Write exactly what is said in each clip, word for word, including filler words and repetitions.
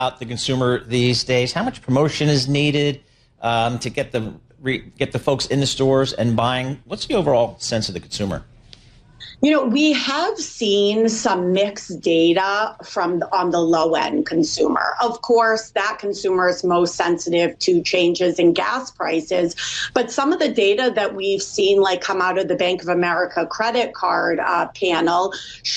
out the consumer these days? How much promotion is needed um, to get the re, get the folks in the stores and buying? What's the overall sense of the consumer? You know, we have seen some mixed data from the, on the low end consumer. Of course, that consumer is most sensitive to changes in gas prices. But some of the data that we've seen, like come out of the Bank of America credit card uh, panel,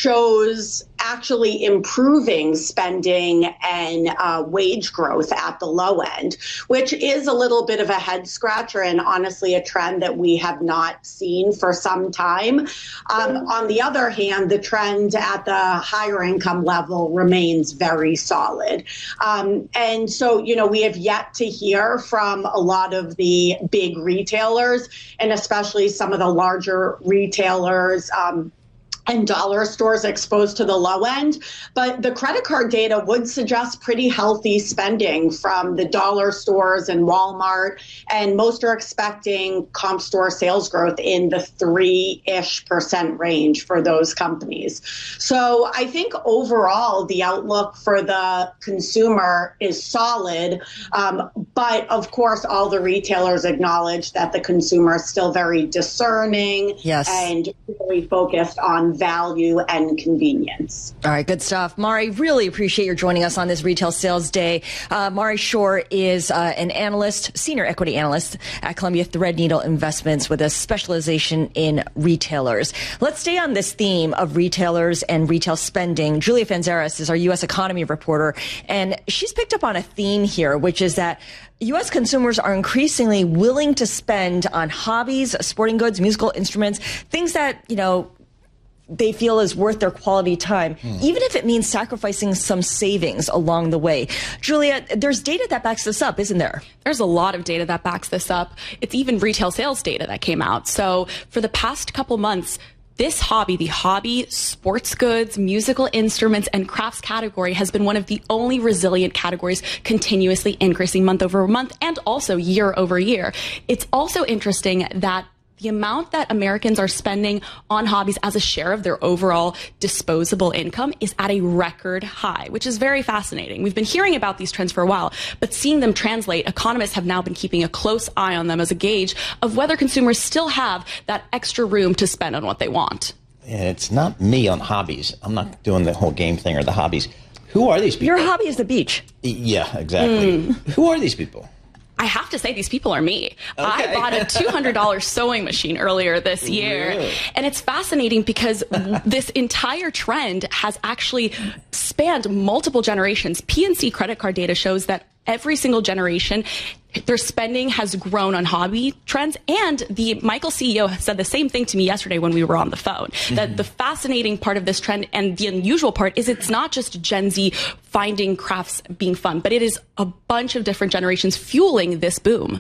shows actually improving spending and uh, wage growth at the low end, which is a little bit of a head scratcher and honestly a trend that we have not seen for some time. Um, on the other hand, the trend at the higher income level remains very solid. Um, and so, you know, we have yet to hear from a lot of the big retailers and especially some of the larger retailers, um, and dollar stores exposed to the low end. But the credit card data would suggest pretty healthy spending from the dollar stores and Walmart. And most are expecting comp store sales growth in the three-ish percent range for those companies. So I think overall, the outlook for the consumer is solid. Um, but of course, all the retailers acknowledge that the consumer is still very discerning yes. and really focused on value and convenience. All right, good stuff. Mari, really appreciate your joining us on this Retail Sales Day. Uh, Mari Shore is uh, an analyst, senior equity analyst at Columbia Threadneedle Investments with a specialization in retailers. Let's stay on this theme of retailers and retail spending. Julia Fanzaris is our U S economy reporter, and she's picked up on a theme here, which is that U S consumers are increasingly willing to spend on hobbies, sporting goods, musical instruments, things that, you know, they feel is worth their quality time, mm. even if it means sacrificing some savings along the way. Julia, there's data that backs this up, isn't there? There's a lot of data that backs this up. It's even retail sales data that came out. So for the past couple months, this hobby, the hobby, sports goods, musical instruments, and crafts category has been one of the only resilient categories continuously increasing month over month and also year over year. It's also interesting that the amount that Americans are spending on hobbies as a share of their overall disposable income is at a record high, which is very fascinating. We've been hearing about these trends for a while, but seeing them translate, economists have now been keeping a close eye on them as a gauge of whether consumers still have that extra room to spend on what they want. Yeah, it's not me on hobbies. I'm not doing the whole game thing or the hobbies. Who are these people? Your hobby is the beach. Yeah, exactly. Mm. Who are these people? I have to say these people are me. Okay. I bought a two hundred dollar sewing machine earlier this year. Really? And it's fascinating because this entire trend has actually spanned multiple generations. P N C credit card data shows that every single generation, their spending has grown on hobby trends. And the Michael C E O said the same thing to me yesterday when we were on the phone, mm-hmm. that the fascinating part of this trend and the unusual part is it's not just Gen Z finding crafts being fun, but it is a bunch of different generations fueling this boom.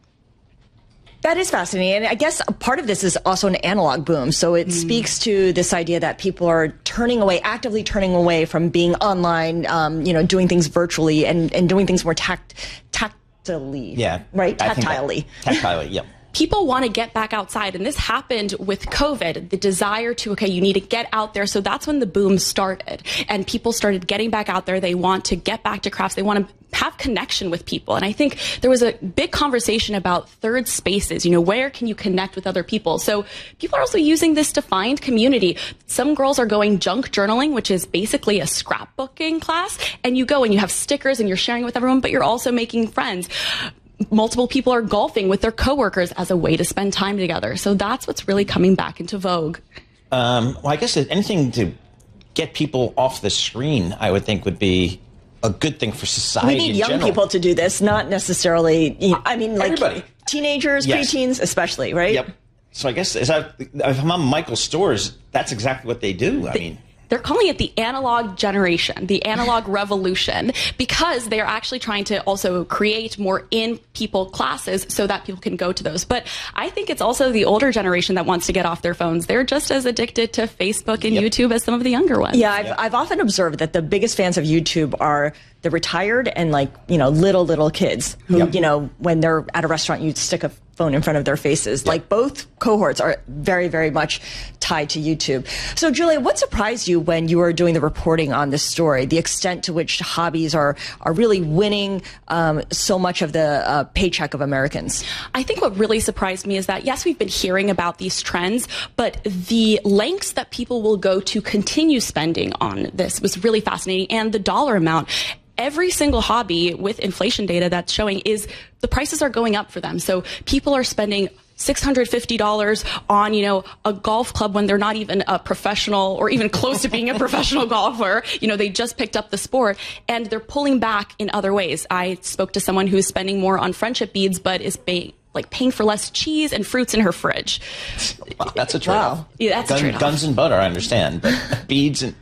That is fascinating. And I guess a part of this is also an analog boom. So it mm. speaks to this idea that people are turning away, actively turning away from being online, um, you know, doing things virtually and, and doing things more tact, tactily. Yeah. Right? Tactilely. Tactilely, yep. People want to get back outside, and this happened with COVID, the desire to, okay, you need to get out there. So that's when the boom started, and people started getting back out there. They want to get back to crafts. They want to have connection with people. And I think there was a big conversation about third spaces. You know, where can you connect with other people? So people are also using this to find community. Some girls are going junk journaling, which is basically a scrapbooking class, and you go and you have stickers and you're sharing with everyone, but you're also making friends. Multiple people are golfing with their coworkers as a way to spend time together. So that's what's really coming back into vogue. Um, well, I guess anything to get people off the screen, I would think, would be a good thing for society. We need in young general. people to do this, not necessarily, you know, I mean, like everybody. Teenagers, yes. preteens especially, right? Yep. So I guess as I, if I'm on Michael's stores, that's exactly what they do. I they, mean... They're calling it the analog generation, the analog revolution, because they're actually trying to also create more in-people classes so that people can go to those. But I think it's also the older generation that wants to get off their phones. They're just as addicted to Facebook and yep. YouTube as some of the younger ones. Yeah, I've, yep. I've often observed that the biggest fans of YouTube are the retired and like, you know, little, little kids who, Yep. you know, when they're at a restaurant, you stick a phone in front of their faces. Yep. Like both cohorts are very, very much tied to YouTube. So Julia, what surprised you when you were doing the reporting on this story, the extent to which hobbies are, are really winning um, so much of the uh, paycheck of Americans? I think what really surprised me is that, yes, we've been hearing about these trends, but the lengths that people will go to continue spending on this was really fascinating. And the dollar amount. Every single hobby with inflation data that's showing is the prices are going up for them. So people are spending six hundred fifty dollars on, you know, a golf club when they're not even a professional or even close to being a professional golfer. You know, they just picked up the sport and they're pulling back in other ways. I spoke to someone who's spending more on friendship beads, but is paying like paying for less cheese and fruits in her fridge. Wow, that's a trade-off. Wow. Yeah, that's Gun, a trade-off. Guns and butter, I understand, but beads and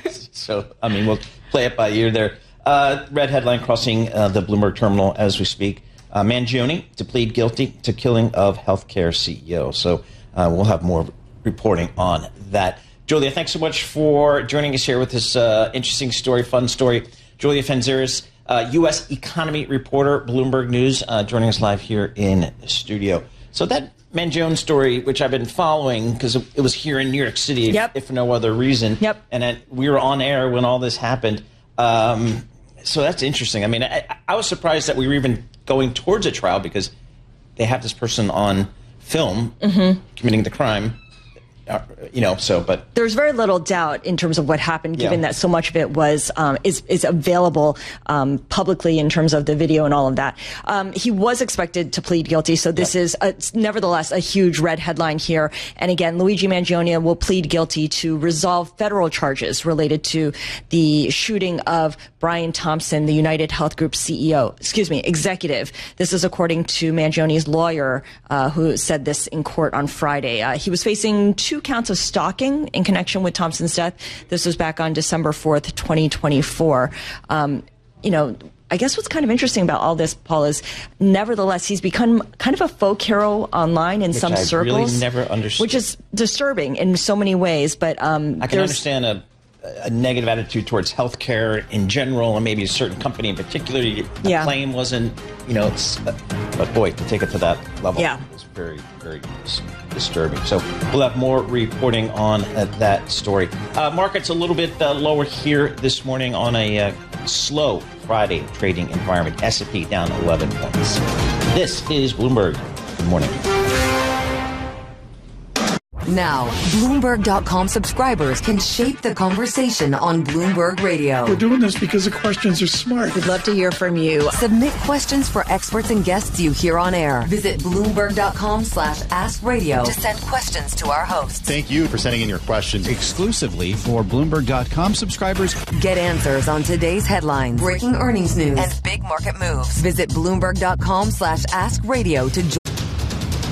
so I mean, we'll play it by ear there. Uh, red headline crossing uh, the Bloomberg terminal as we speak. Uh, Mangione to plead guilty to killing of healthcare C E O. So uh, we'll have more reporting on that. Julia, thanks so much for joining us here with this uh, interesting story, fun story. Julia Fenzeris, uh, U S economy reporter, Bloomberg News, uh, joining us live here in the studio. So that Mangione story, which I've been following because it was here in New York City, Yep. if, if for no other reason. Yep. And then we were on air when all this happened. Um, so that's interesting. I mean, I, I was surprised that we were even going towards a trial because they have this person on film Mm-hmm. committing the crime. Uh, you know, so, but There's very little doubt in terms of what happened, given Yeah. that so much of it was um, is is available um, publicly in terms of the video and all of that. Um, he was expected to plead guilty, so this Yeah. is a, nevertheless a huge red headline here. And again, Luigi Mangione will plead guilty to resolve federal charges related to the shooting of Brian Thompson, the United Health Group C E O, excuse me, executive. This is according to Mangione's lawyer, uh, who said this in court on Friday. Uh, he was facing two counts of stalking in connection with Thompson's death. This was back on December fourth, twenty twenty-four. Um, you know, I guess what's kind of interesting about all this, Paul, is nevertheless he's become kind of a folk hero online in Which some I circles. really never understood. Which is disturbing in so many ways. But um, I can there's- understand a, a negative attitude towards healthcare in general, and maybe a certain company in particular. The Yeah. claim wasn't, you know, it's, uh, but boy, to take it to that level, Yeah. was very, very dis- disturbing. So we'll have more reporting on uh, that story. Uh, markets a little bit uh, lower here this morning on a uh, slow Friday trading environment. S and P down eleven points. This is Bloomberg. Good morning. Now, Bloomberg dot com subscribers can shape the conversation on Bloomberg Radio. We're doing this because the questions are smart. We'd love to hear from you. Submit questions for experts and guests you hear on air. Visit Bloomberg dot com slash ask radio to send questions to our hosts. Thank you for sending in your questions. Exclusively for Bloomberg dot com subscribers. Get answers on today's headlines, breaking earnings news, and big market moves. Visit Bloomberg dot com slash ask radio to join